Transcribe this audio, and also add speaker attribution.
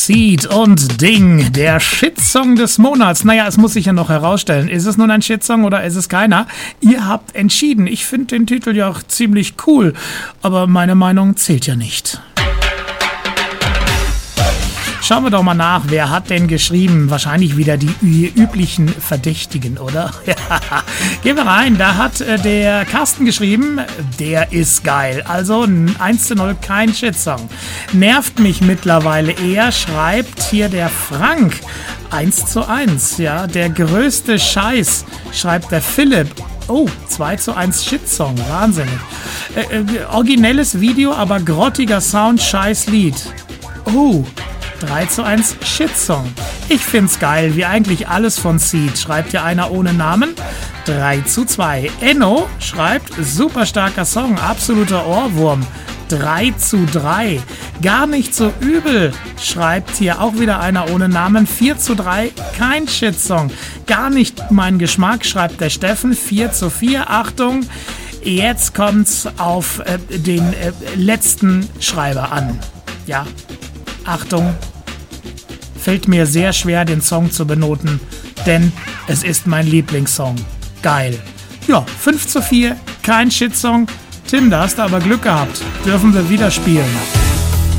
Speaker 1: Seed und Ding, der Shitsong des Monats. Naja, es muss sich ja noch herausstellen, ist es nun ein Shitsong oder ist es keiner? Ihr habt entschieden. Ich finde den Titel ja auch ziemlich cool, aber meine Meinung zählt ja nicht. Schauen wir doch mal nach, wer hat denn geschrieben? Wahrscheinlich wieder die üblichen Verdächtigen, oder? Gehen wir rein, da hat der Carsten geschrieben, der ist geil. Also 1:0, kein Shitsong. Nervt mich mittlerweile eher, schreibt hier der Frank. 1:1, ja, der größte Scheiß, schreibt der Philipp. Oh, 2:1 Shitsong, wahnsinnig. Originelles Video, aber grottiger Sound, scheiß Lied. Oh, 3:1 Shitsong. Ich find's geil, wie eigentlich alles von Seed. Schreibt hier einer ohne Namen. 3:2. Enno schreibt, super starker Song, absoluter Ohrwurm. 3:3. Gar nicht so übel, schreibt hier auch wieder einer ohne Namen. 4:3. Kein Shitsong. Gar nicht mein Geschmack, schreibt der Steffen. 4:4. Achtung, jetzt kommt's auf den letzten Schreiber an. Ja, Achtung, fällt mir sehr schwer, den Song zu benoten, denn es ist mein Lieblingssong. Geil. Ja, 5:4, kein Shitsong. Tim, da hast du aber Glück gehabt. Dürfen wir wieder spielen.